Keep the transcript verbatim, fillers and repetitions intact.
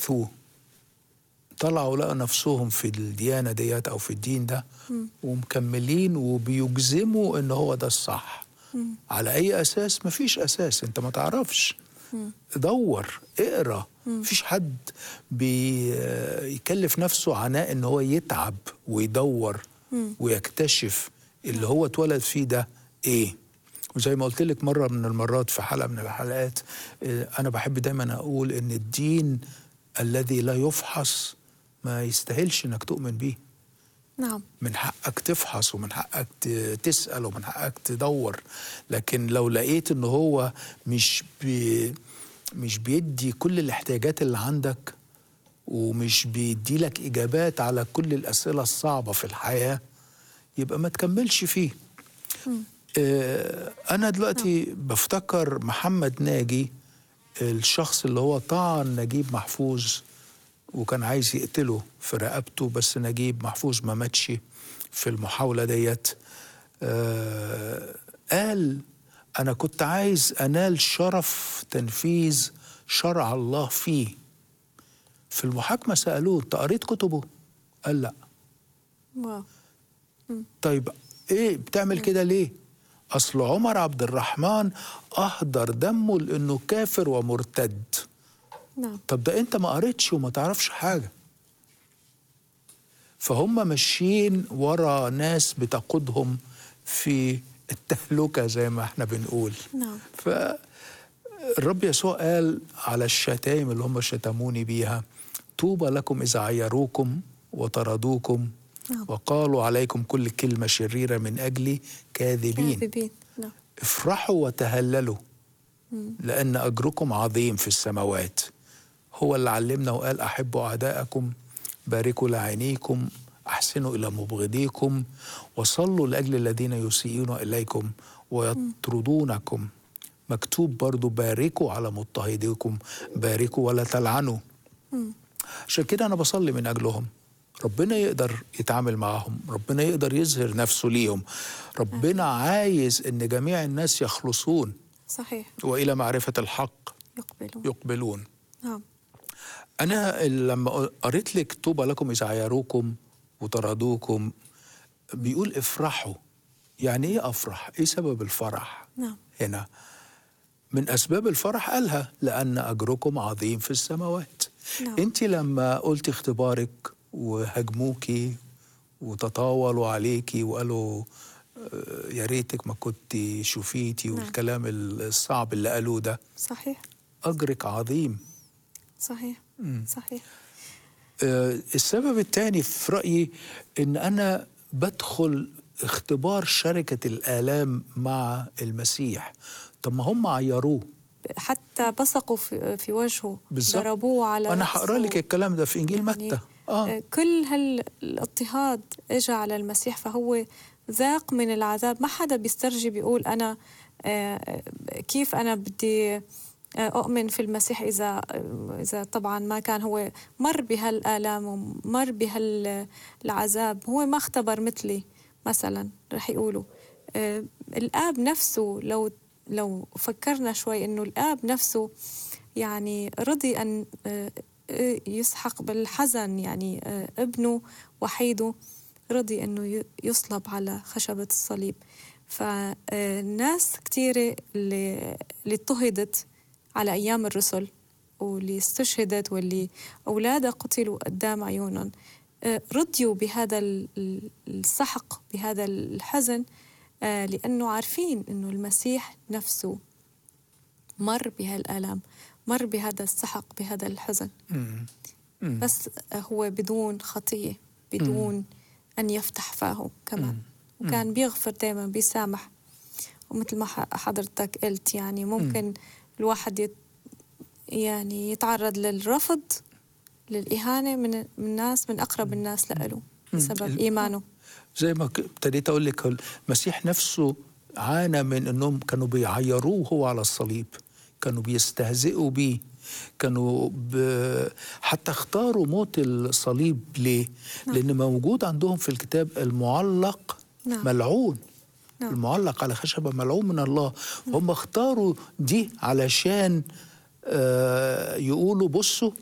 بثوا طلعوا لقوا نفسهم في الديانة ديت أو في الدين ده مم. ومكملين وبيجزموا إن هو ده الصح. مم. على أي أساس؟ مفيش أساس، أنت ما تعرفش. مم. دور، اقرأ. مم. مفيش حد بيكلف نفسه عناء إن هو يتعب ويدور مم. ويكتشف اللي هو اتولد فيه ده إيه. وزي ما قلت لك مرة من المرات في حلقة من الحلقات، أنا بحب دايما أقول إن الدين الذي لا يفحص ما يستاهلش إنك تؤمن بيه. نعم. من حقك تفحص ومن حقك تسأل ومن حقك تدور، لكن لو لقيت إن هو مش بي مش بيدي كل الاحتياجات اللي عندك ومش بيدي لك إجابات على كل الأسئلة الصعبة في الحياة، يبقى ما تكملش فيه. مم. آه أنا دلوقتي نعم. بفتكر محمد ناجي، الشخص اللي هو طعن نجيب محفوظ وكان عايز يقتله في رقبته، بس نجيب محفوظ ما ماتش في المحاولة ديت. آه قال أنا كنت عايز أنال شرف تنفيذ شرع الله فيه. في المحاكمة سألوه أنت قريت كتبه؟ قال لا. واو. طيب إيه بتعمل كده ليه؟ أصل عمر عبد الرحمن أهدر دمه لأنه كافر ومرتد. نعم. طب ده أنت ما قريتش وما تعرفش حاجة. فهم ماشيين ورا ناس بتقودهم في التهلكة زي ما احنا بنقول. نعم. فالرب يسوع قال على الشتائم اللي هم شتموني بيها طوبى لكم إذا عيروكم وطردوكم نعم. وقالوا عليكم كل كلمة شريرة من أجلي كاذبين. كاذبين. نعم. افرحوا وتهللوا مم. لأن أجركم عظيم في السماوات. هو اللي علمنا وقال أحبوا أعداءكم، باركوا لعينيكم، أحسنوا إلى مبغضيكم، وصلوا لأجل الذين يسيئون إليكم ويطردونكم. مكتوب برضو باركوا على مضطهديكم، باركوا ولا تلعنوا. مم. عشان كده أنا بصلي من أجلهم. ربنا يقدر يتعامل معهم، ربنا يقدر يظهر نفسه ليهم، ربنا عايز إن جميع الناس يخلصون صحيح. وإلى معرفة الحق يقبلون. يقبلون. نعم. أنا لما قريت لك طوبى لكم إذا عيروكم وطردوكم، بيقول افرحوا. يعني إيه أفرح؟ إيه سبب الفرح؟ نعم. هنا من أسباب الفرح قالها لأن أجركم عظيم في السماوات. نعم. أنت لما قلت اختبارك وهجموكي وتطاولوا عليكي وقالوا يا ريتك ما كنت شوفيتي، نعم. والكلام الصعب اللي قالوه ده، صحيح. أجرك عظيم. صحيح. مم. صحيح. آه السبب الثاني في رأيي إن أنا بدخل اختبار شركة الآلام مع المسيح. طب ما هم عيروه، حتى بصقوا في, في وجهه، بالظبط. ضربوه على أنا رأسه. هقرأ لك الكلام ده في إنجيل يعني متى. آه. كل هالاضطهاد اجى على المسيح، فهو ذاق من العذاب. ما حدا بيسترجي بيقول أنا آه كيف أنا بدي أؤمن في المسيح إذا إذا طبعا ما كان هو مر بهالآلام ومر بهالعذاب، هو ما اختبر مثلي مثلا. رح يقولوا آه الآب نفسه، لو لو فكرنا شوي إنه الآب نفسه يعني رضي أن آه يسحق بالحزن، يعني آه ابنه وحيده رضي أنه يصلب على خشبة الصليب. فالناس كتيرة اللي, اللي اضطهدت على أيام الرسل واللي استشهدت واللي أولادها قتلوا قدام عيونهم رضيوا بهذا السحق، بهذا الحزن، لأنه عارفين أنه المسيح نفسه مر بهالآلام، مر بهذا السحق، بهذا الحزن. مم. مم. بس هو بدون خطية، بدون مم. أن يفتح فاه كمان. مم. وكان بيغفر دايما، بيسامح. ومثل ما حضرتك قلت يعني ممكن مم. الواحد يت يعني يتعرض للرفض، للإهانة من الناس، من أقرب الناس له بسبب إيمانه. زي ما ابتديت أقول لك، المسيح نفسه عانى من أنهم كانوا بيعيروه هو على الصليب، كانوا بيستهزئوا بيه، كانوا ب... حتى اختاروا موت الصليب ليه؟ نعم. لأن موجود عندهم في الكتاب المعلق نعم. ملعون. نعم. المعلق على خشبة ملعون من الله. نعم. هم اختاروا دي علشان آه يقولوا بصوا